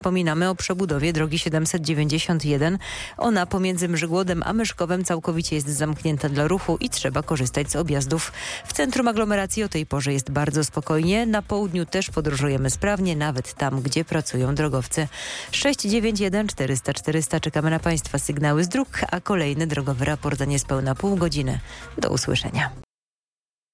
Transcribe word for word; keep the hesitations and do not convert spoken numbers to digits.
Pominamy o przebudowie drogi siedemset dziewięćdziesiąt jeden. Ona pomiędzy Mrzygłodem a Myszkowem całkowicie jest zamknięta dla ruchu i trzeba korzystać z objazdów. W centrum aglomeracji o tej porze jest bardzo spokojnie. Na południu też podróżujemy sprawnie, nawet tam, gdzie pracują drogowcy. sześć dziewięć jeden czterysta czterysta. Czekamy na Państwa sygnały z dróg, a kolejny drogowy raport za niespełna pół godziny. Do usłyszenia.